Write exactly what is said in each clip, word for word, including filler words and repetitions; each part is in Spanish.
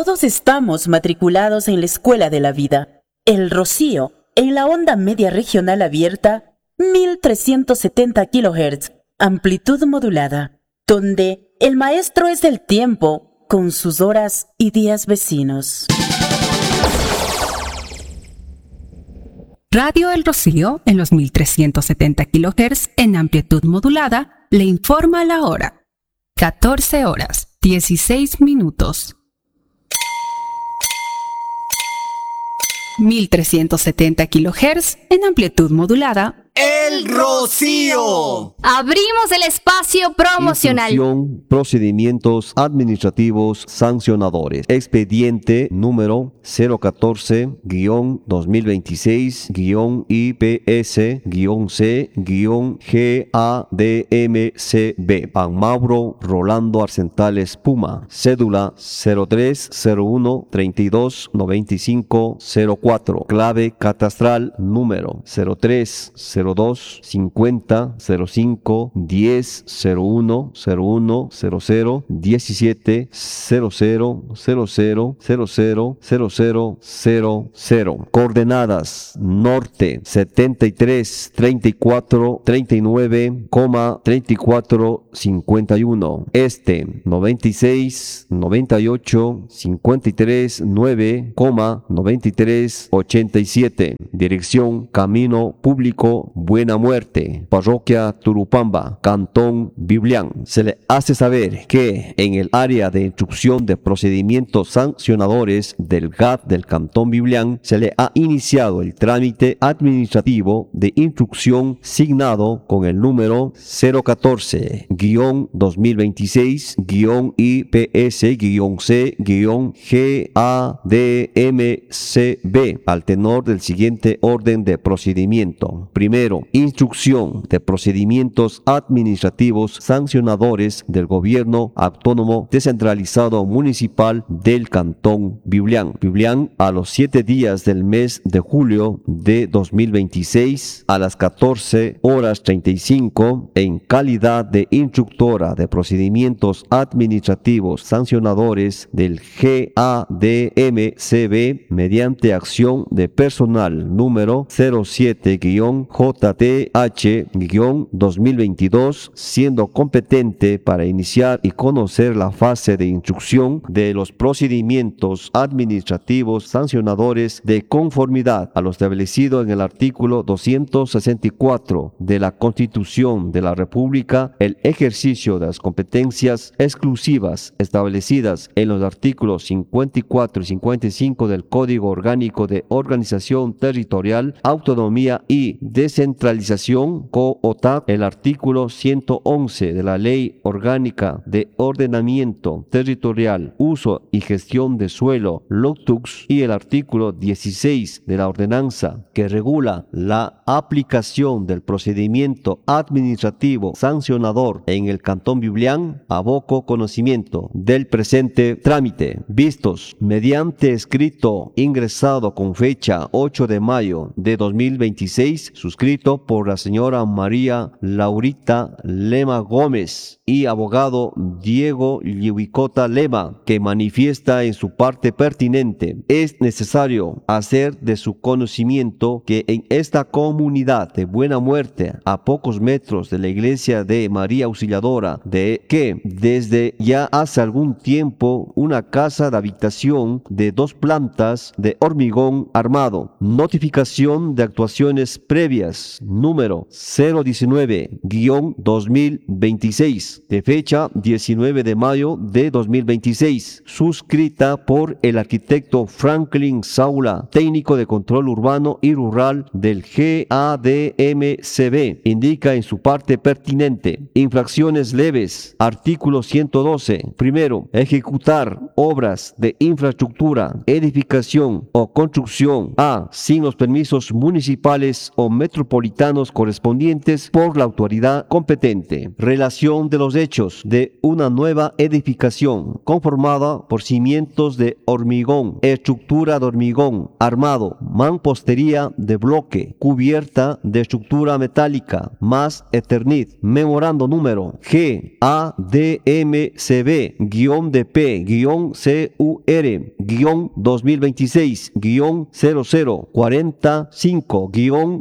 Todos estamos matriculados en la Escuela de la Vida. El Rocío, en la onda media regional abierta, mil trescientos setenta kilohertz, amplitud modulada, donde el maestro es el tiempo con sus horas y días vecinos. Radio El Rocío, en los mil trescientos setenta kilohertz en amplitud modulada, le informa la hora. catorce horas, dieciséis minutos. mil trescientos setenta kilohertz en amplitud modulada. El Rocío. Abrimos el espacio promocional. Instrucción, procedimientos administrativos sancionadores. Expediente número cero catorce guión dos mil veintiséis guión I P S guión C guión G A D M C B. Pan Mauro Rolando Arcentales Puma. Cédula cero tres cero uno treinta y dos noventa y cinco cero cuatro. Clave catastral número cero tres cero dos cincuenta cero cinco diez cero uno cero uno cero cero diecisiete cero cero cero cero cero cero cero cero cero cero. Coordenadas: norte setenta y tres treinta y cuatro treinta y nueve, treinta y cuatro cincuenta y uno, este noventa y seis noventa y ocho cincuenta y tres nueve, noventa y tres ochenta y siete. Dirección: Camino Público Buena Muerte, Parroquia Turupamba, Cantón Biblián. Se le hace saber que en el área de instrucción de procedimientos sancionadores del G A T del Cantón Biblián se le ha iniciado el trámite administrativo de instrucción signado con el número cero catorce guión dos mil veintiséis guión I P S guión C guión G A D M C B al tenor del siguiente orden de procedimiento. Primero, instrucción de procedimientos administrativos sancionadores del Gobierno Autónomo Descentralizado Municipal del Cantón Biblián. Biblián, a los siete días del mes de julio de dos mil veintiséis, a las catorce horas treinta y cinco, en calidad de instructora de procedimientos administrativos sancionadores del G A D M C B, mediante acción de personal número cero siete J T H dos mil veintidós, siendo competente para iniciar y conocer la fase de instrucción de los procedimientos administrativos sancionadores de conformidad a lo establecido en el artículo doscientos sesenta y cuatro de la Constitución de la República, el ejercicio de las competencias exclusivas establecidas en los artículos cincuenta y cuatro y cincuenta y cinco del Código Orgánico de Organización Territorial, Autonomía y Descentralización, COOTAD, el artículo ciento once de la Ley Orgánica de Ordenamiento Territorial, Uso y Gestión de Suelo, LOCTUX, y el artículo dieciséis de la ordenanza que regula la aplicación del procedimiento administrativo sancionador en el Cantón Biblián, aboco conocimiento del presente trámite. Vistos mediante escrito ingresado con fecha ocho de mayo de dos mil veintiséis, suscrito por la señora María Laurita Lema Gómez y abogado Diego Lliuicota Lema, que manifiesta en su parte pertinente: es necesario hacer de su conocimiento que en esta comunidad de Buena Muerte, a pocos metros de la iglesia de María Auxiliadora, de que desde ya hace algún tiempo una casa de habitación de dos plantas de hormigón armado, notificación de actuaciones previas número cero diecinueve guión dos mil veintiséis, de fecha diecinueve de mayo de dos mil veintiséis, suscrita por el arquitecto Franklin Saula, técnico de control urbano y rural del G A D M C B, indica en su parte pertinente: infracciones leves, artículo ciento doce. Primero, ejecutar obras de infraestructura, edificación o construcción a sin los permisos municipales o metropolitanos metropolitanos correspondientes por la autoridad competente. Relación de los hechos de una nueva edificación conformada por cimientos de hormigón, estructura de hormigón armado, mampostería de bloque, cubierta de estructura metálica, más Eternit. Memorando número G A D M C B D P C U R dos mil veintiséis cero cero cuarenta y cinco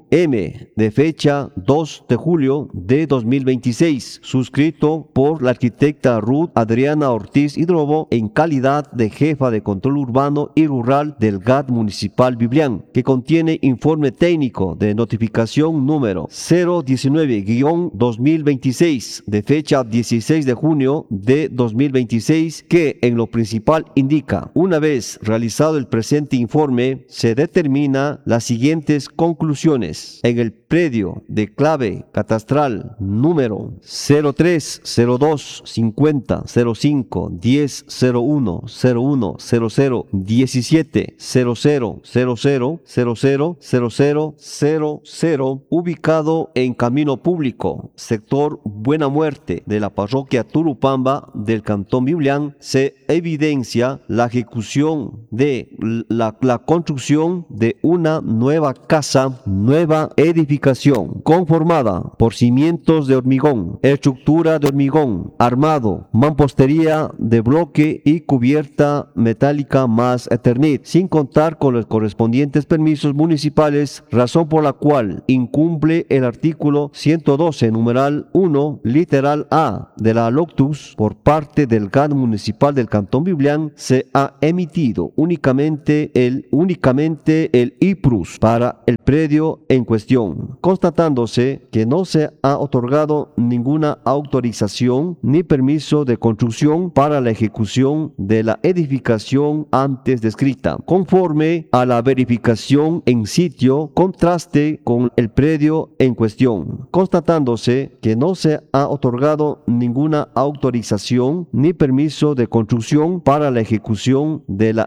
M de fecha dos de julio de dos mil veintiséis, suscrito por la arquitecta Ruth Adriana Ortiz Hidrobo en calidad de jefa de control urbano y rural del G A T municipal Biblián, que contiene informe técnico de notificación número cero diecinueve dos mil veintiséis de fecha dieciséis de junio de dos mil veintiséis, que en lo principal indica: una vez realizado el presente informe, se determina las siguientes conclusiones. En el predio de clave catastral número cero tres cero dos cincuenta cero cinco diez cero uno cero uno cero cero diecisiete cero cero cero cero cero cero cero cero cero cero, ubicado en Camino Público, sector Buena Muerte de la parroquia Turupamba del Cantón Biblián, se evidencia la ejecución de la, la construcción de una nueva casa, nueva edificación conformada por cimientos de hormigón, estructura de hormigón armado, mampostería de bloque y cubierta metálica más Eternit, sin contar con los correspondientes permisos municipales, razón por la cual incumple el artículo ciento doce numeral uno literal A de la Loctus. Por parte del G A T municipal del Cantón Biblián se ha emitido únicamente el únicamente el I P R U S para el predio en cuestión, constatándose que no se ha otorgado ninguna autorización ni permiso de construcción para la ejecución de la edificación antes descrita, conforme a la verificación en sitio, contraste con el predio en cuestión, constatándose que no se ha otorgado ninguna autorización ni permiso de construcción para la ejecución de la